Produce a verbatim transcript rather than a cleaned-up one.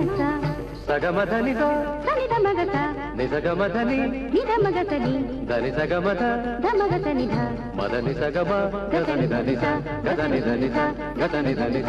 సగమదని సనిద మగత నిజగమదని నిద మగతని దని సగమత ధమగతని ధ మదని సగమ గదని ధని స గదని ధని స గదని ధని